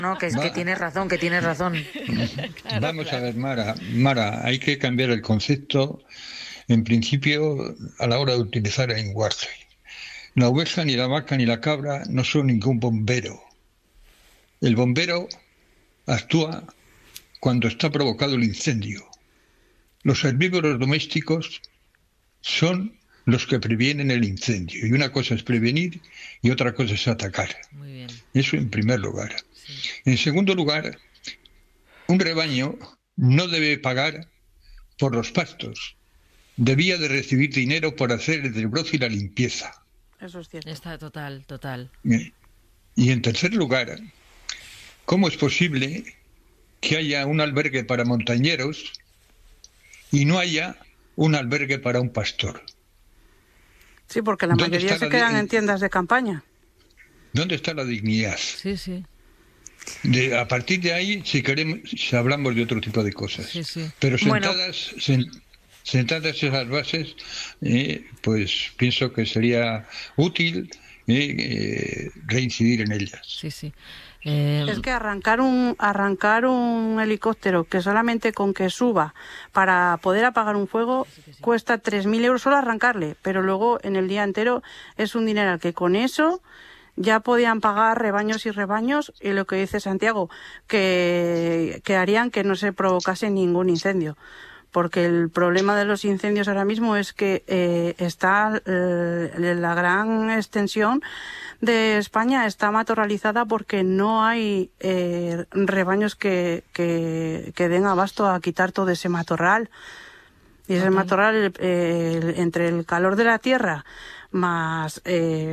No, que tienes razón, que tienes razón. Claro, vamos a ver, Mara, hay que cambiar el concepto, en principio, a la hora de utilizar el lenguaje. La oveja, ni la vaca, ni la cabra no son ningún bombero. El bombero actúa cuando está provocado el incendio. Los herbívoros domésticos son los que previenen el incendio. Y una cosa es prevenir y otra cosa es atacar. Muy bien. Eso en primer lugar. Sí. En segundo lugar, un rebaño no debe pagar por los pastos. Debía de recibir dinero por hacer el desbroce y la limpieza. Eso es cierto. Está total. Y en tercer lugar, ¿cómo es posible que haya un albergue para montañeros y no haya un albergue para un pastor? Sí, porque la mayoría se quedan en tiendas de campaña. ¿Dónde está la dignidad? Sí. A partir de ahí, si hablamos de otro tipo de cosas. Sí. Pero sentadas esas bases, pues pienso que sería útil reincidir en ellas. Sí. Es que arrancar un helicóptero que solamente con que suba para poder apagar un fuego cuesta 3.000 euros solo arrancarle, pero luego en el día entero es un dineral que con eso ya podían pagar rebaños y rebaños, y lo que dice Santiago, que harían que no se provocase ningún incendio. Porque el problema de los incendios ahora mismo es que está la gran extensión de España está matorralizada porque no hay rebaños que den abasto a quitar todo ese matorral. Y ese matorral, entre el calor de la tierra más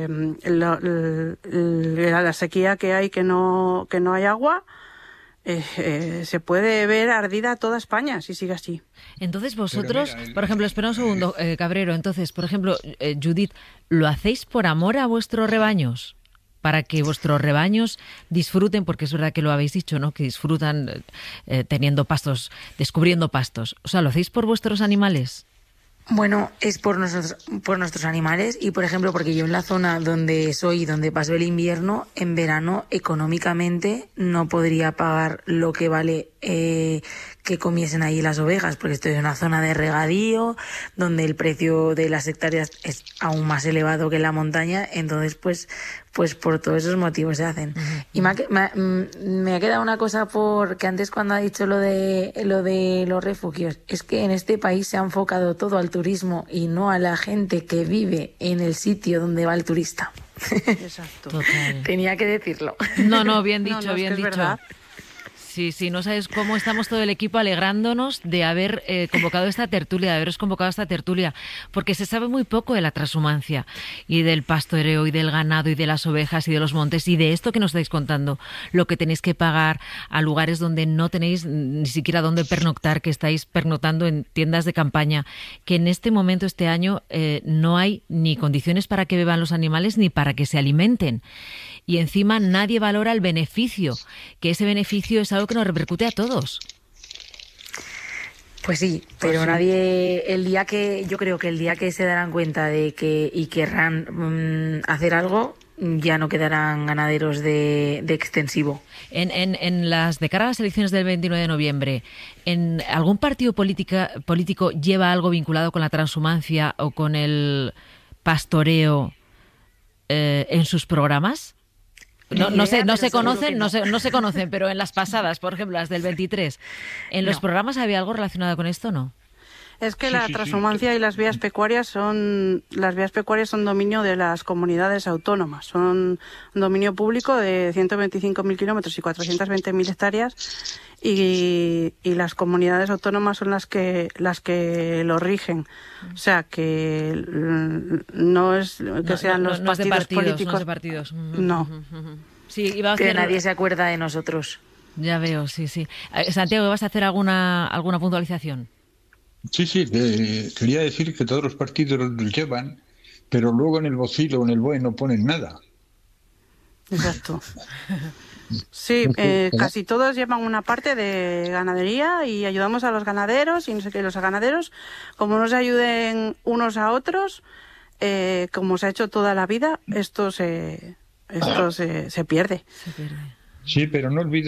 la sequía que hay, que no hay agua, se puede ver ardida toda España si sigue así. Entonces vosotros, por ejemplo, espera un segundo, Cabrero, entonces, por ejemplo, Judith, ¿lo hacéis por amor a vuestros rebaños? Para que vuestros rebaños disfruten, porque es verdad que lo habéis dicho, ¿no? Que disfrutan teniendo pastos, descubriendo pastos. O sea, ¿lo hacéis por vuestros animales? Bueno, es por nuestros animales y, por ejemplo, porque yo en la zona donde soy, donde paso el invierno, en verano, económicamente no podría pagar lo que vale que comiesen ahí las ovejas, porque estoy en una zona de regadío, donde el precio de las hectáreas es aún más elevado que en la montaña, entonces pues por todos esos motivos se hacen. Uh-huh. Y me ha quedado una cosa, porque antes cuando ha dicho lo de los refugios, es que en este país se ha enfocado todo al turismo y no a la gente que vive en el sitio donde va el turista. Exacto. Total. Tenía que decirlo. No, bien dicho, no, bien es dicho. ¿verdad? Sí, no sabes cómo estamos todo el equipo alegrándonos de haber convocado esta tertulia, de haberos convocado esta tertulia, porque se sabe muy poco de la transhumancia y del pastoreo y del ganado y de las ovejas y de los montes y de esto que nos estáis contando, lo que tenéis que pagar a lugares donde no tenéis ni siquiera dónde pernoctar, que estáis pernoctando en tiendas de campaña, que en este momento, este año, no hay ni condiciones para que beban los animales ni para que se alimenten. Y encima nadie valora el beneficio, que ese beneficio es algo que nos repercute a todos. Pues sí, pero nadie, yo creo que el día que se darán cuenta de que y querrán hacer algo, ya no quedarán ganaderos de extensivo. En las de cara a las elecciones del 29 de noviembre, ¿en algún partido político lleva algo vinculado con la transhumancia o con el pastoreo en sus programas? No se conocen, pero en las pasadas, por ejemplo, las del 23, ¿en los programas había algo relacionado con esto o no? Es que la transhumancia y las vías pecuarias son dominio de las comunidades autónomas, son un dominio público de 125.000 kilómetros y 420.000 hectáreas y las comunidades autónomas son las que lo rigen. O sea, que no es que sean los partidos políticos. No es de partidos. No. Sí, iba a hacer... Que nadie se acuerda de nosotros. Ya veo, sí. Santiago, ¿vas a hacer alguna puntualización? Sí, quería decir que todos los partidos los llevan, pero luego en el vocilo o en el BOE no ponen nada. Exacto. Sí, casi todos llevan una parte de ganadería y ayudamos a los ganaderos y no sé qué, los ganaderos, como no se ayuden unos a otros, como se ha hecho toda la vida, esto se pierde. Se pierde. Sí, pero no olvides